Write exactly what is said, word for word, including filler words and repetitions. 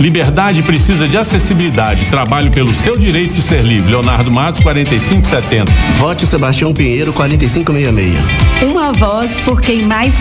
Liberdade precisa de acessibilidade. Trabalho pelo seu direito de ser livre. Leonardo Matos, quarenta e cinco setenta. Vote Sebastião Pinheiro, quarenta e cinco sessenta e seis. Uma voz por quem mais